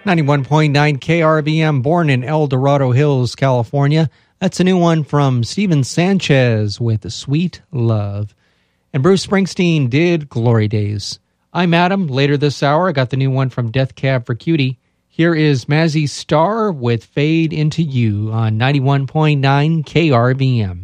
91.9 KRVM, born in El Dorado Hills, California. That's a new one from Steven Sanchez with Sweet Love. And Bruce Springsteen did Glory Days. I'm Adam. Later this hour, I got the new one from Death Cab for Cutie. Here is Mazzy Star with Fade Into You on 91.9 KRVM.